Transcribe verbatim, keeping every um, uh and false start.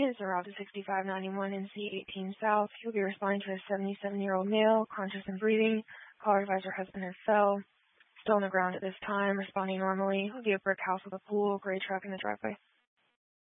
Units are Route sixty-five ninety-one N C eighteen South. You'll be responding to a seventy-seven-year-old male, conscious and breathing. Caller advised her husband has fell. Still on the ground at this time, responding normally. Will be a brick house with a pool, gray truck in the driveway.